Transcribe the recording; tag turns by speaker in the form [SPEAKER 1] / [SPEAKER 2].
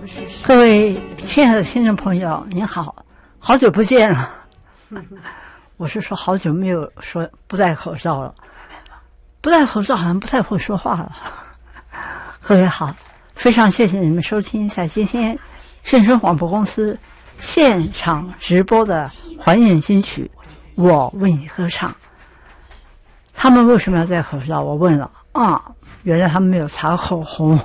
[SPEAKER 1] 各位亲爱的听众朋友，您好，好久不见了。我是说好久没有说不戴口罩了，不戴口罩好像不太会说话了。各位好，非常谢谢你们收听在今天圣声广播公司现场直播的怀念金曲《我为你歌唱》。他们为什么要戴口罩？我问了啊，原来他们没有擦口红。